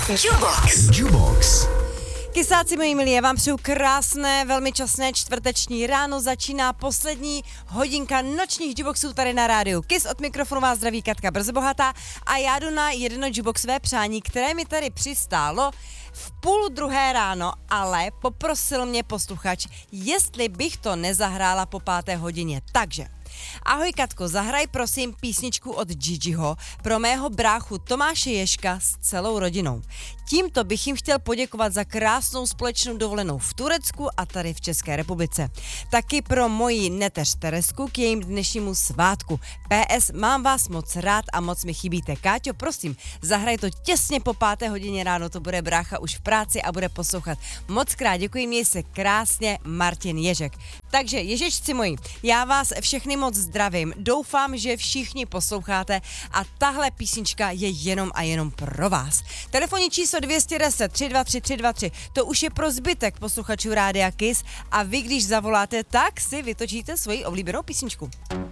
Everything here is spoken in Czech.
Jubox. Kysáci moji milí, já vám přeju krásné, velmi časné čtvrteční ráno. Začíná poslední hodinka nočních Juboxů tady na rádiu Kiss. Od mikrofonu vás zdraví Katka Brzobohatá a já jdu na jedno Juboxové přání, které mi tady přistálo v 1:30 ráno, ale poprosil mě posluchač, jestli bych to nezahrála po 5. hodině. Takže ahoj Katko, zahraj prosím písničku od Gigiho pro mého bráchu Tomáše Ježka s celou rodinou. Tímto bych jim chtěl poděkovat za krásnou společnou dovolenou v Turecku a tady v České republice. Taky pro moji neteř Teresku k jejím dnešnímu svátku. PS, mám vás moc rád a moc mi chybíte. Káťo, prosím, zahraj to těsně po 5. hodině ráno, to bude brácha už v práci a bude poslouchat. Moc krát děkuji, měj se krásně, Martin Ježek. Takže Ježečci moji, já vás všechny moc zdravím, doufám, že všichni posloucháte a tahle písnička je jenom a jenom pro vás. Telefonní číslo 210 323 323, to už je pro zbytek posluchačů Rádia Kiss a vy, když zavoláte, tak si vytočíte svoji oblíbenou písničku.